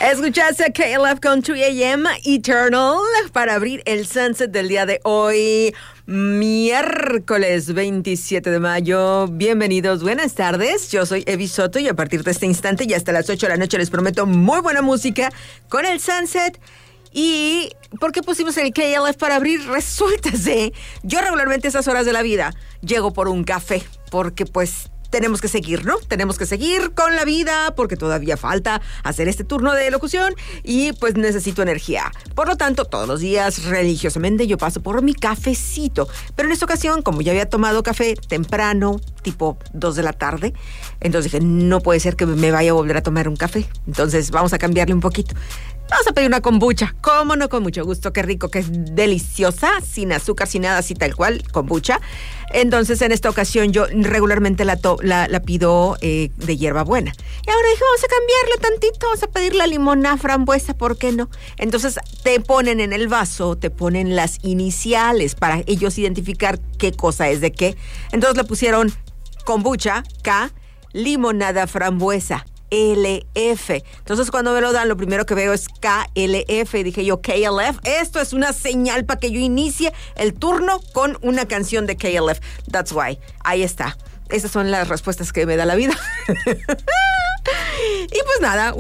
Escuchaste a KLF con 3AM Eternal para abrir el sunset del día de hoy, miércoles 27 de mayo. Bienvenidos, buenas tardes. Yo soy Evi Soto y a partir de este instante y hasta las 8 de la noche les prometo muy buena música con el sunset. ¿Y por qué pusimos el KLF para abrir? Resulta que yo regularmente a esas horas de la vida llego por un café, porque pues tenemos que seguir, ¿no? Tenemos que seguir con la vida porque todavía falta hacer este turno de locución y pues necesito energía. Por lo tanto, todos los días religiosamente yo paso por mi cafecito. Pero en esta ocasión, como ya había tomado café temprano, tipo 2 de la tarde, entonces dije, no puede ser que me vaya a volver a tomar un café. Entonces vamos a cambiarle un poquito. Vamos a pedir una kombucha. ¿Cómo no? Con mucho gusto. Qué rico, qué deliciosa. Sin azúcar, sin nada, así tal cual. Kombucha. Entonces, en esta ocasión, yo regularmente la pido de hierbabuena. Y ahora dije, vamos a cambiarle tantito. Vamos a pedir la limonada frambuesa. ¿Por qué no? Entonces, te ponen en el vaso, te ponen las iniciales para ellos identificar qué cosa es de qué. Entonces, le pusieron kombucha, K, limonada frambuesa, LF. Entonces cuando me lo dan, lo primero que veo es KLF. Y dije yo, KLF, esto es una señal para que yo inicie el turno con una canción de KLF. That's why. Ahí está. Esas son las respuestas que me da la vida. Y pues nada,